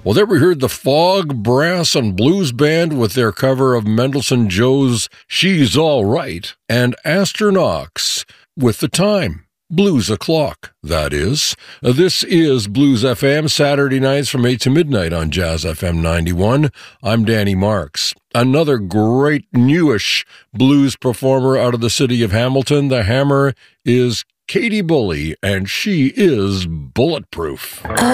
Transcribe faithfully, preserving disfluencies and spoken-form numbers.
Well, there we heard the Fog Brass and Blues Band with their cover of Mendelssohn Joe's She's All Right, and Astor Knox with The Time, Blues O'Clock, that is. This is Blues F M, Saturday nights from eight to midnight on Jazz F M ninety-one. I'm Danny Marks. Another great newish blues performer out of the city of Hamilton. The hammer is Katie Bully, and she is bulletproof.